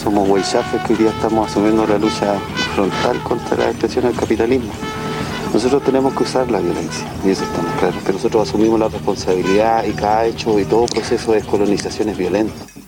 somos Weishafes que hoy día estamos asumiendo la lucha frontal contra la expresión del capitalismo. Nosotros tenemos que usar la violencia, y eso estamos claros, que nosotros asumimos la responsabilidad y cada hecho y todo proceso de descolonización es violento.